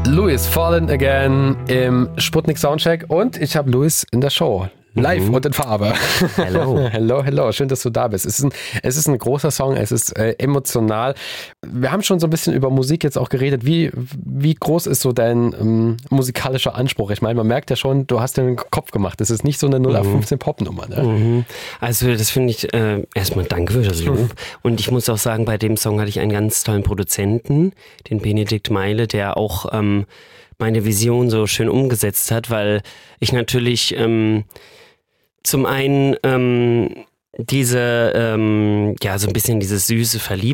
Louis Fallen Again im Sputnik Soundcheck und ich habe Louis in der Show. Live und in Farbe. Hello. Hello. Schön, dass du da bist. Es ist ein großer Song, es ist emotional. Wir haben schon so ein bisschen über Musik jetzt auch geredet. Wie groß ist so dein musikalischer Anspruch? Ich meine, man merkt ja schon, du hast dir den Kopf gemacht. Es ist nicht so eine 0815 Popnummer. Ne? Also das finde ich, erstmal danke für das Lob. Und ich muss auch sagen, bei dem Song hatte ich einen ganz tollen Produzenten, den Benedikt Meile, der auch meine Vision so schön umgesetzt hat, weil ich natürlich zum einen so ein bisschen dieses süße Verliebtheit